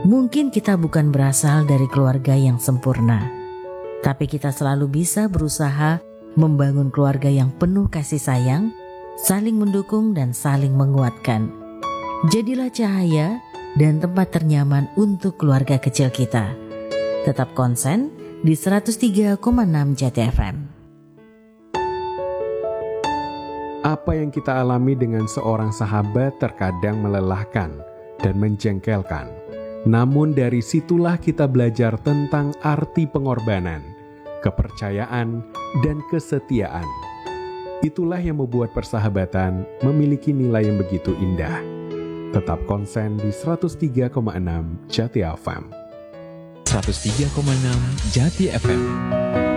Mungkin kita bukan berasal dari keluarga yang sempurna, tapi kita selalu bisa berusaha membangun keluarga yang penuh kasih sayang, saling mendukung dan saling menguatkan. Jadilah cahaya dan tempat ternyaman untuk keluarga kecil kita. Tetap konsen di 103,6 Jati FM. Apa yang kita alami dengan seorang sahabat terkadang melelahkan dan menjengkelkan. Namun dari situlah kita belajar tentang arti pengorbanan, kepercayaan, dan kesetiaan. Itulah yang membuat persahabatan memiliki nilai yang begitu indah. Tetap konsen di 103,6 Jati FM. 103,6 Jati FM.